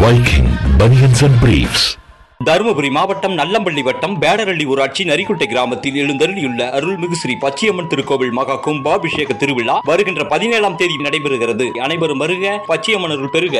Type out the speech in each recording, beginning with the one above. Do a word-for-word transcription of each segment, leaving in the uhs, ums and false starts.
Viking Bunions and Briefs. Dharmapuri மாவட்டம் நல்லம்பள்ளி வட்டம் பேடரள்ளி ஊராட்சி நரிக்குட்டை கிராமத்தில் எழுந்தருளியுள்ள அருள்மிகு ஸ்ரீ பச்சையம்மன் திருக்கோவில் மகா கும்பாபிஷேக திருவிழா வருகின்ற பதினேழாம் தேதி நடைபெறுகிறது. அனைவரும் வருக, பச்சையம்மன் அருள் பெறுக.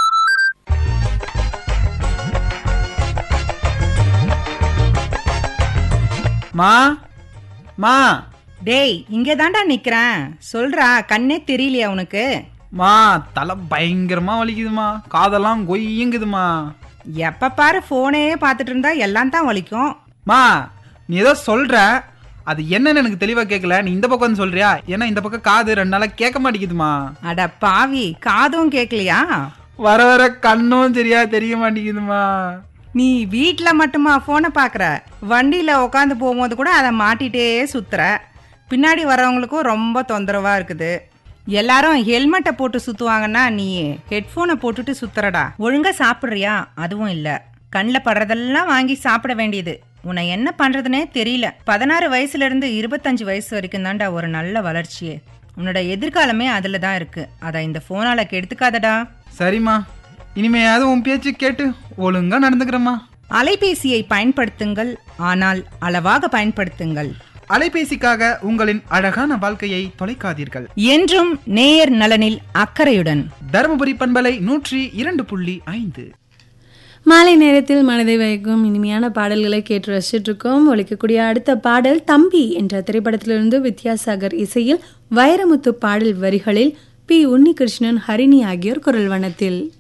மா மா டேய், இங்கே தாண்டா நிக்கிறேன். சொல்றா, கண்ணே தெரியலையா உனக்கு? மா, தலை பயங்கரமா வலிக்குதுமா, காதெல்லாம் கொய்யுங்குதுமா. எப்ப பாரு போனே பார்த்துட்டு இருந்தா எல்லாம் தான் வலிக்கும். மா, நீ ஏதோ சொல்ற, அது என்னன்னு எனக்கு தெளிவா கேட்கல. நீ இந்த பக்கம் வந்து சொல்றியா? ஏன்னா இந்த பக்கம் காது ரெண்டு நாளா கேட்க மாட்டேங்குதுமா. அட பாவி, காதும் கேட்கலையா? வர வர கண்ணும் சரியா தெரிய மாட்டேங்குதுமா. நீ வீட்டுல மட்டுமா போனை பாக்குற? வண்டியில உட்காந்து போகும்போது கூட அதை மாட்டிட்டே சுத்துற. பின்னாடி வர்றவங்களுக்கும் ரொம்ப தொந்தரவா இருக்குது. எல்லாரும் ஹெல்மெட்டை போட்டு சுத்துவாங்கன்னா நீ ஹெட்போனை போட்டுட்டு சுத்துறடா. ஒழுங்கா சாப்பிடுறியா? அதுவும் இல்ல. கண்ணில் படுறதெல்லாம் வாங்கி சாப்பிட வேண்டியது. உன்னை என்ன பண்றதுனே தெரியல. பதினாறு வயசுல இருந்து இருபத்தஞ்சு வயசு வரைக்கும் தான்டா ஒரு நல்ல வளர்ச்சியே. உன்னோட எதிர்காலமே அதுல தான் இருக்கு. அதை இந்த போனால கெடுத்துக்காதடா. சரிம்மா, இனிமையாவது உன் பேச்சு கேட்டு ஒழுங்கா நடந்துக்கிறேம்மா. அலைபேசியை பயன்படுத்துங்கள், ஆனால் அளவாக பயன்படுத்துங்கள். அலைபேசிக்காக உங்களின் அழகான வாழ்க்கையை தொலைக்காதீர்கள். என்றும் நேயர் நலனில் அக்கறையுடன் தருமபுரி பண்பலை நூற்றி இரண்டு புள்ளி ஐந்து. மாலை நேரத்தில் மனதை வைக்கும் இனிமையான பாடல்களை கேட்டு ரசிச்சுட்டு இருக்கோம். ஒழிக்கக்கூடிய அடுத்த பாடல் தம்பி என்ற திரைப்படத்திலிருந்து வித்யாசாகர் இசையில் வைரமுத்து பாடல் வரிகளில் பி உன்னிகிருஷ்ணன், ஹரிணி ஆகியோர் குரல் வண்ணத்தில்.